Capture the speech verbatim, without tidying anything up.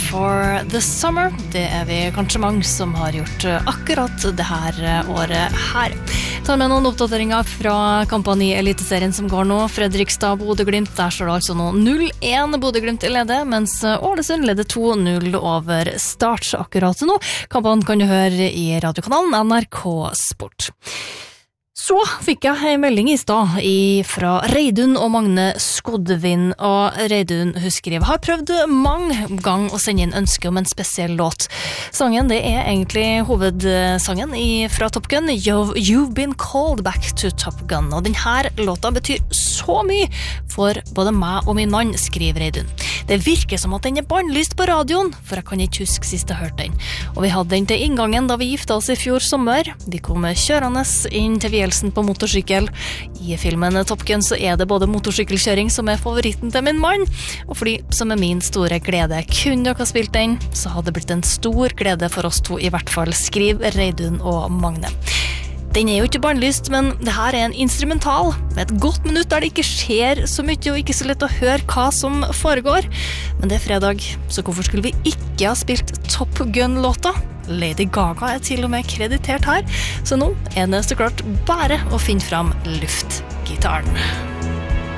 for the summer. Det er vi kanskje mange som har gjort akkurat det her året her. Ta med noen oppdateringer fra kampene i Eliteserien som går nå. Fredrikstad, Bodø-Glimt, der står det altså nå null én Bodø-Glimt i lede, mens Ålesund leder to null over Start akkurat nå. Kampene kan du høre i radiokanalen N R K Sport. Så fikk jeg en melding i stad fra Reidun og Magne Skodvin, og Reidun huskriver har prøvd mange ganger å sende inn ønske om en spesiell låt. Sangen det er egentlig hovedsangen i, fra Top Gun, You've, You've Been Called Back to Top Gun, og denne låta betyr så mye for både meg og min mann, skriver Reidun. Det virker som at den er bannlyst på radioen, for jeg kan ikke huske sist jeg hørte den. Og vi hadde den til inngangen da vi gifta oss i fjor sommer. Vi kom kjørende inn til Vielsen på motorsykkel. I filmen Top Gun så er det både motorsykkelkjøring som er favoritten til min mann, og fordi som er min store glede. Kunne dere ha spilt den, så hadde det blitt en stor glede for oss to i hvert fall, skriver Reidun og Magne. Den er jo ikke bannlyst, men det her er en instrumental med et godt minutt der det ikke skjer så mye og ikke så lett å høre hva som foregår. Men det er fredag, så hvorfor skulle vi ikke ha spilt Top Gun-låta? Lady Gaga er til og med kreditert her, så nå er det så klart bare å finne fram luftgitaren.